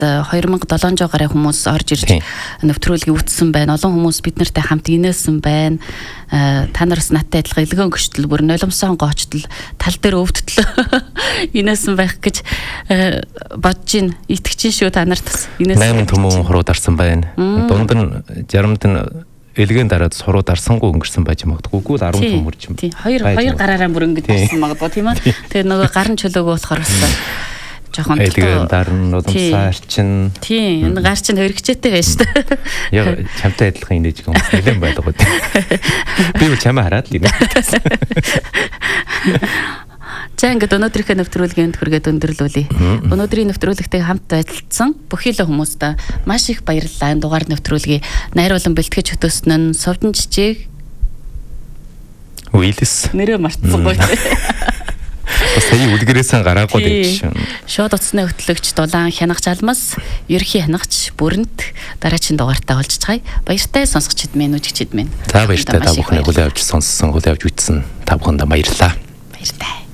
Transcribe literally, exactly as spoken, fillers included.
two thousand seven hundred гаруй хүмүүс орж ирж нэвтрүүлгийг үтсэн байна. Олон хүмүүс бид нартай хамт инээсэн байна. Та нараас надтай адилхан илгэн гიშтэл бүр нулимсан гоочтол тал дээр өвдтөл инээсэн байх гэж бодож байна. Итгэж шүү та нарт бас инээсэн. eight төмөн хуруу дарсан байна. Дунд нь жарамд нь элгэн дараад суруу дарсангүй өнгөрсөн байж магадгүй. Үгүй л ten төмөрч юм. Тийм. Хоёр хоёр гараараа бүр ингэж болсон магадгүй тийм ээ. Тэгээ нөгөө гарын чөлөөгөө болохоор бас жоохон элгэн дарна нулимсаа арчин. Тийм. Энэ гар чинь хөргөчтэй байж шүү дээ. Яг чамтай адилхан инээж юм нэлээд байлгаа. Би бол чамаа хараад л инээ. За ингээд өнөөдрийнхөө нэвтрүүлгийн хүргээд өндөрлүүлье. Өнөөдрийн нэвтрүүлэгтэй хамт ажилласан бүхий л хүмүүст маш их баярлалаа. Энэ дугаар нэвтрүүлгийг найруулан бэлтгэж хөтөөсөн нь Совдон Жижиг Уилс. Нэрээ мартсангүй. Бас сая үлгэрээсэн гараагүй гэж. Шууд утасны хөтлөгч Дулаан Хянагч Алмас, ерхий хянагч Бүрэнт дараагийн дугаартаа олж цай. Баяртай сонсогчид минь, үжигчид минь. За баяртай та бүхний хүлээн авч сонссон, хүлээн авч үзсэн та бүхэнд баярлалаа. Баяртай.